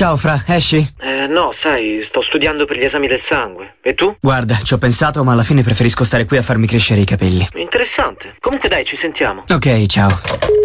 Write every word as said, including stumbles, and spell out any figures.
Ciao Fra, esci? Eh, no, sai, sto studiando per gli esami del sangue. E tu? Guarda, ci ho pensato, ma alla fine preferisco stare qui a farmi crescere i capelli. Interessante. Comunque dai, ci sentiamo. Ok, ciao.